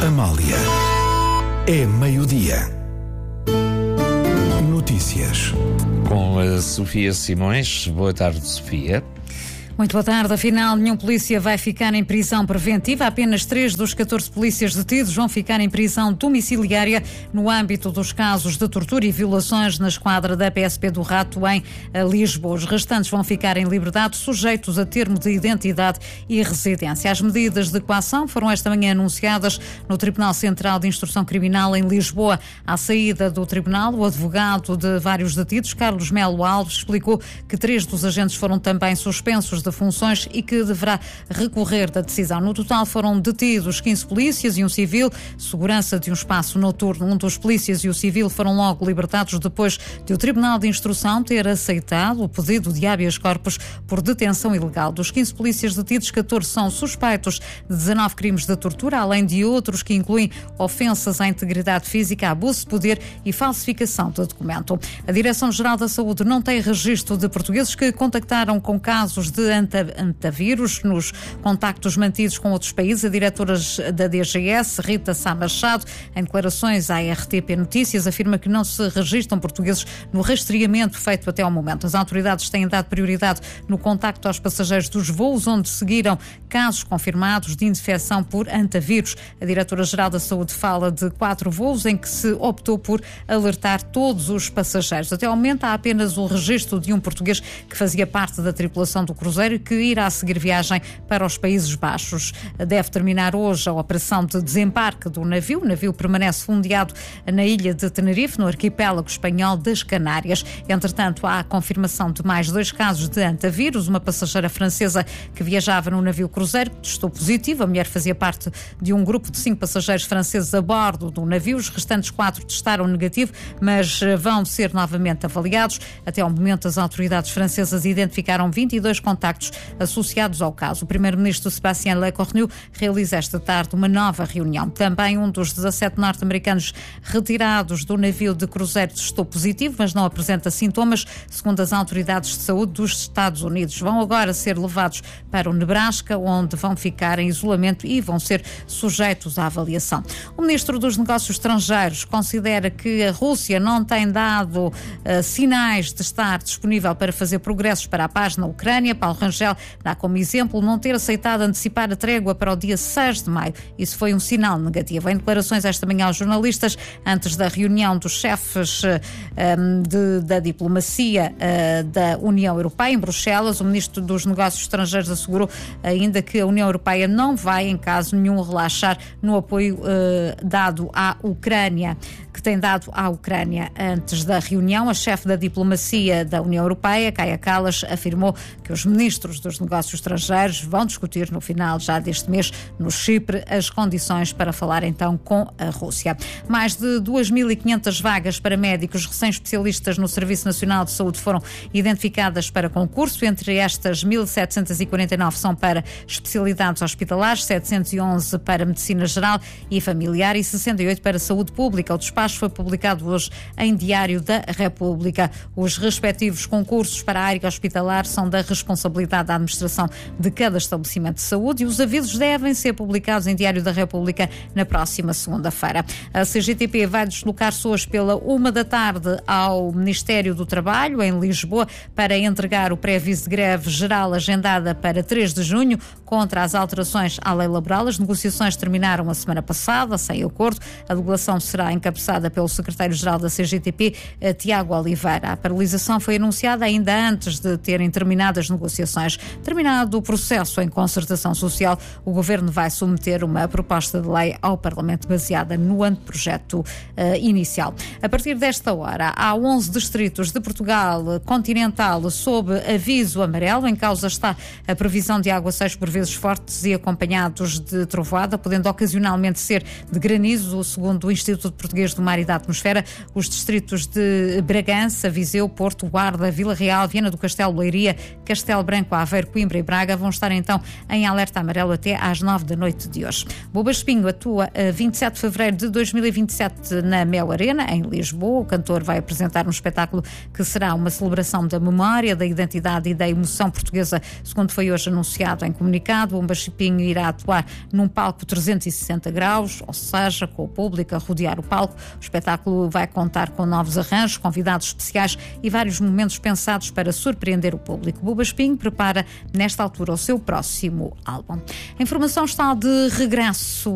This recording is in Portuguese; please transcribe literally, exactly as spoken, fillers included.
Amália. É meio-dia. Notícias. Com a Sofia Simões. Boa tarde, Sofia. Muito boa tarde. Afinal, nenhum polícia vai ficar em prisão preventiva. Apenas três dos catorze polícias detidos vão ficar em prisão domiciliária no âmbito dos casos de tortura e violações na esquadra da P S P do Rato em Lisboa. Os restantes vão ficar em liberdade, sujeitos a termo de identidade e residência. As medidas de coação foram esta manhã anunciadas no Tribunal Central de Instrução Criminal em Lisboa. À saída do tribunal, o advogado de vários detidos, Carlos Melo Alves, explicou que três dos agentes foram também suspensos de funções e que deverá recorrer da decisão. No total foram detidos quinze polícias e um civil, segurança de um espaço noturno. Um dos polícias e o civil foram logo libertados depois de o Tribunal de Instrução ter aceitado o pedido de habeas corpus por detenção ilegal. Dos quinze polícias detidos, catorze são suspeitos de dezanove crimes de tortura, além de outros que incluem ofensas à integridade física, abuso de poder e falsificação de documento. A Direção-Geral da Saúde não tem registro de portugueses que contactaram com casos de antavírus nos contactos mantidos com outros países. A diretora da D G S, Rita Sá Machado, em declarações à R T P Notícias, afirma que não se registram portugueses no rastreamento feito até ao momento. As autoridades têm dado prioridade no contacto aos passageiros dos voos onde seguiram casos confirmados de infecção por antavírus. A diretora-geral da Saúde fala de quatro voos em que se optou por alertar todos os passageiros. Até ao momento há apenas o registro de um português que fazia parte da tripulação do cruzeiro, que irá seguir viagem para os Países Baixos. Deve terminar hoje a operação de desembarque do navio. O navio permanece fundeado na ilha de Tenerife, no arquipélago espanhol das Canárias. Entretanto, há a confirmação de mais dois casos de antavírus. Uma passageira francesa que viajava no navio cruzeiro testou positivo. A mulher fazia parte de um grupo de cinco passageiros franceses a bordo do navio. Os restantes quatro testaram negativo, mas vão ser novamente avaliados. Até ao momento, as autoridades francesas identificaram vinte e dois contactos associados ao caso. O primeiro-ministro Sébastien Lecornu realiza esta tarde uma nova reunião. Também um dos dezassete norte-americanos retirados do navio de cruzeiro testou positivo, mas não apresenta sintomas, segundo as autoridades de saúde dos Estados Unidos. Vão agora ser levados para o Nebraska, onde vão ficar em isolamento e vão ser sujeitos à avaliação. O ministro dos Negócios Estrangeiros considera que a Rússia não tem dado uh, sinais de estar disponível para fazer progressos para a paz na Ucrânia. Paulo Rangel dá como exemplo não ter aceitado antecipar a trégua para o dia seis de maio. Isso foi um sinal negativo. Em declarações esta manhã aos jornalistas, antes da reunião dos chefes um, de, da diplomacia uh, da União Europeia em Bruxelas, o ministro dos Negócios Estrangeiros assegurou ainda que a União Europeia não vai, em caso nenhum, relaxar no apoio uh, dado à Ucrânia, que tem dado à Ucrânia. Antes da reunião, a chefe da diplomacia da União Europeia, Kaja Kallas, afirmou que os ministros dos negócios estrangeiros vão discutir no final já deste mês no Chipre as condições para falar então com a Rússia. Mais de duas mil e quinhentas vagas para médicos recém-especialistas no Serviço Nacional de Saúde foram identificadas para concurso. Entre estas, mil setecentas e quarenta e nove são para especialidades hospitalares, setecentos e onze para medicina geral e familiar e sessenta e oito para saúde pública. O despacho foi publicado hoje em Diário da República. Os respectivos concursos para a área hospitalar são da responsabilidade da administração de cada estabelecimento de saúde e os avisos devem ser publicados em Diário da República na próxima segunda-feira. A C G T P vai deslocar-se hoje pela uma da tarde ao Ministério do Trabalho, em Lisboa, para entregar o pré-aviso de greve geral agendada para três de junho contra as alterações à lei laboral. As negociações terminaram a semana passada, sem acordo. A delegação será encabeçada pelo secretário-geral da C G T P, Tiago Oliveira. A paralisação foi anunciada ainda antes de terem terminado as negociações. Terminado o processo em concertação social, o Governo vai submeter uma proposta de lei ao Parlamento baseada no anteprojeto uh, inicial. A partir desta hora, há onze distritos de Portugal continental sob aviso amarelo. Em causa está a previsão de aguaceiros por vezes fortes e acompanhados de trovoada, podendo ocasionalmente ser de granizo, segundo o Instituto Português do Mar Mar e da Atmosfera. Os distritos de Bragança, Viseu, Porto, Guarda, Vila Real, Viana do Castelo, Leiria, Castelo Branco, Aveiro, Coimbra e Braga vão estar então em alerta amarelo até às nove da noite de hoje. Boba Espinho atua a vinte e sete de fevereiro de dois mil e vinte e sete na Mel Arena, em Lisboa. O cantor vai apresentar um espetáculo que será uma celebração da memória, da identidade e da emoção portuguesa, segundo foi hoje anunciado em comunicado. Boba Espinho irá atuar num palco trezentos e sessenta graus, ou seja, com o público a rodear o palco. O espetáculo vai contar com novos arranjos, convidados especiais e vários momentos pensados para surpreender o público. Boba Espinho prepara, nesta altura, o seu próximo álbum. A informação está de regresso